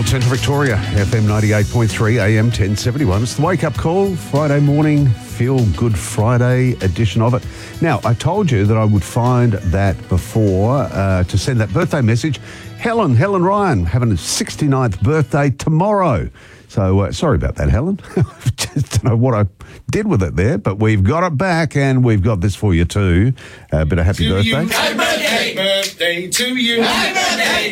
Central Victoria, FM 98.3, AM 1071. It's the wake-up call, Friday morning, feel-good Friday edition of it. Now, I told you that I would find that before to send that birthday message. Helen Ryan, having her 69th birthday tomorrow. So, sorry about that, Helen. Just don't know what I did with it there, but we've got it back and we've got this for you too. A bit of happy birthday. Happy birthday to you. Happy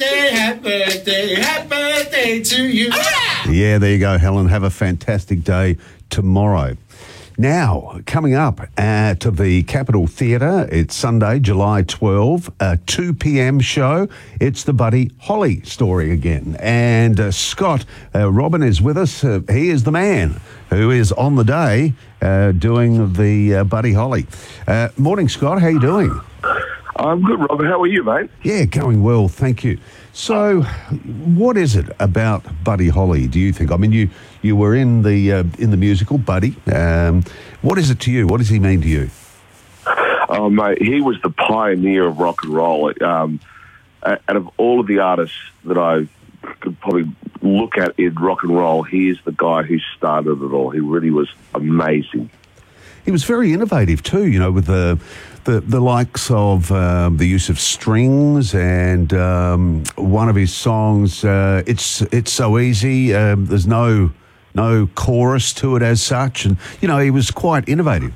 birthday to you. Yeah, there you go, Helen. Have a fantastic day tomorrow. Now, coming up to the Capitol Theatre, it's Sunday, July 12, a 2 p.m. show. It's the Buddy Holly story again. And Scott Robin is with us. He is the man who is on the day doing the Buddy Holly. Morning, Scott. How you doing? I'm good, Robert. How are you, mate? Yeah, going well, thank you. So, what is it about Buddy Holly, do you think? I mean, you were in the musical, Buddy. What is it to you? What does he mean to you? Oh, mate, he was the pioneer of rock and roll. Out of all of the artists that I could probably look at in rock and roll, he is the guy who started it all. He really was amazing. He was very innovative too, you know, with the likes of the use of strings and one of his songs, It's So Easy. There's no chorus to it as such, and you know he was quite innovative.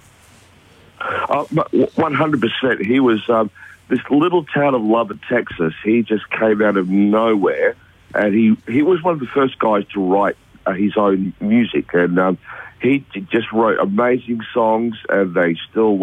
100%. He was this little town of Lubbock, Texas. He just came out of nowhere, and he was one of the first guys to write his own music, and he just wrote amazing songs, and they still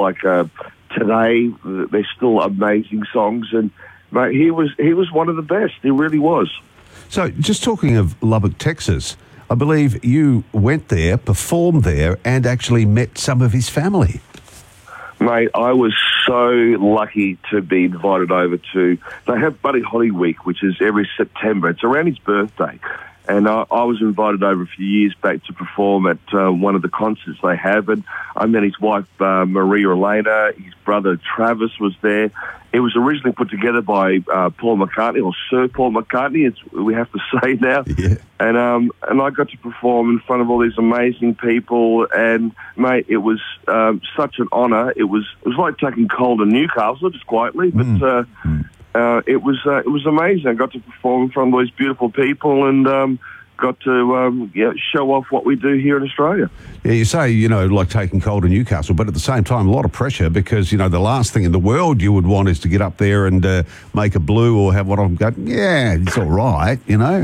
today they're still amazing songs, and mate, he was one of the best. He really was. So, just talking of Lubbock, Texas, I believe you went there, performed there, and actually met some of his family. Mate, I was so lucky to be invited over to. They have Buddy Holly Week, which is every September. It's around his birthday. And I was invited over a few years back to perform at one of the concerts they have. And I met his wife, Maria Elena. His brother, Travis, was there. It was originally put together by Paul McCartney, or Sir Paul McCartney, we have to say now. Yeah. And I got to perform in front of all these amazing people. And, mate, it was such an honour. It was like taking coal to Newcastle, just quietly. But it was amazing. I got to perform in front of these beautiful people and got to show off what we do here in Australia. Yeah, you say, you know, like taking coal to Newcastle, but at the same time, a lot of pressure because, you know, the last thing in the world you would want is to get up there and make a blue or have one of them go, yeah, it's all right, you know.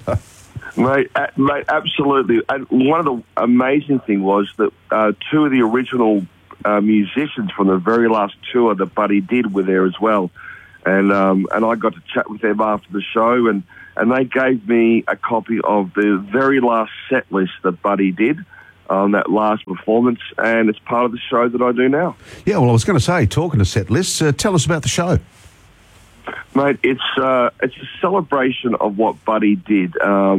Mate, absolutely. And one of the amazing thing was that two of the original musicians from the very last tour that Buddy did were there as well. And I got to chat with them after the show, and they gave me a copy of the very last set list that Buddy did on that last performance, and it's part of the show that I do now. Yeah, well, I was going to say, talking to set lists, tell us about the show. Mate, it's a celebration of what Buddy did.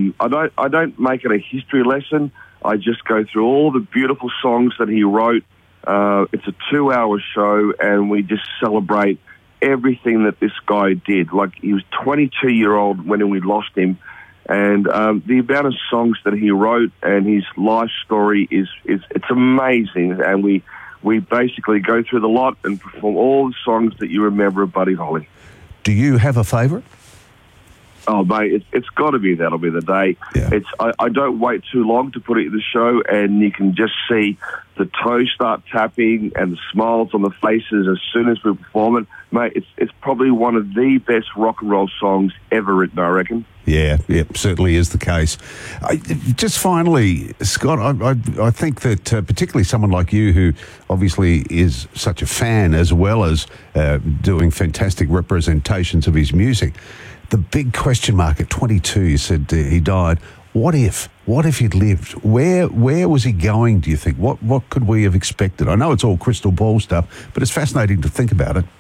I don't make it a history lesson. I just go through all the beautiful songs that he wrote. It's a 2-hour show, and we just celebrate everything that this guy did. Like, he was 22-year-old when we lost him, and the amount of songs that he wrote and his life story it's amazing. And we basically go through the lot and perform all the songs that you remember of Buddy Holly. Do you have a favourite? Oh, mate, it's got to be That'll Be the Day. Yeah. I don't wait too long to put it in the show, and you can just see the toes start tapping and the smiles on the faces as soon as we perform it. Mate, it's probably one of the best rock and roll songs ever written, I reckon. Yeah, certainly is the case. Just finally, Scott, I think that particularly someone like you, who obviously is such a fan as well as doing fantastic representations of his music, the big question mark at 22, you said he died. What if he'd lived? Where was he going, do you think? What could we have expected? I know it's all crystal ball stuff, but it's fascinating to think about it.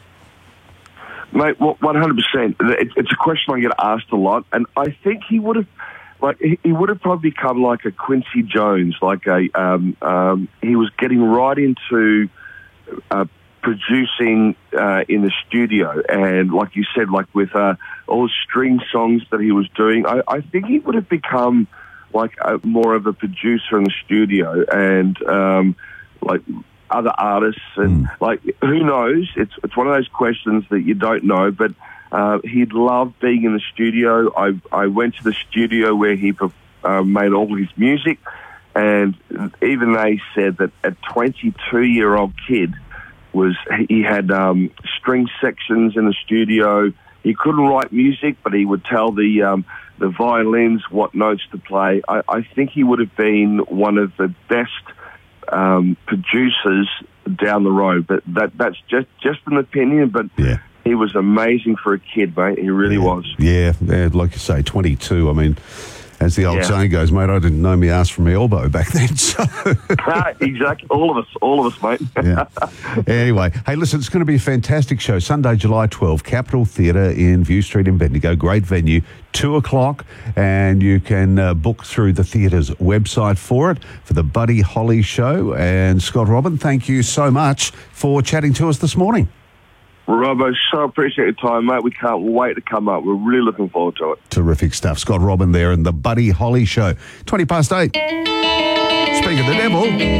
Mate, 100%. It's a question I get asked a lot, and I think he would have probably become like a Quincy Jones, he was getting right into producing in the studio, and like you said, like with all the string songs that he was doing, I think he would have become like more of a producer in the studio, and like other artists, and like who knows? It's one of those questions that you don't know, but he'd loved being in the studio. I went to the studio where he made all his music, and even they said that a 22-year-old kid he had string sections in the studio. He couldn't write music, but he would tell the violins what notes to play. I think he would have been one of the best producers down the road. But that's just an opinion. But he was amazing for a kid, mate. He really was. Yeah, like you say, 22. I mean, as the old saying goes, mate, I didn't know me ass from my elbow back then. So exactly. All of us, mate. Yeah. Anyway, hey, listen, it's going to be a fantastic show. Sunday, July 12, Capitol Theatre in View Street in Bendigo. Great venue, 2:00, and you can book through the theatre's website for it, for the Buddy Holly Show. And Scott Robin, thank you so much for chatting to us this morning. Robbo, so appreciate your time, mate. We can't wait to come up. We're really looking forward to it. Terrific stuff. Scott Robin there and the Buddy Holly Show. 8:20. Speak of the devil.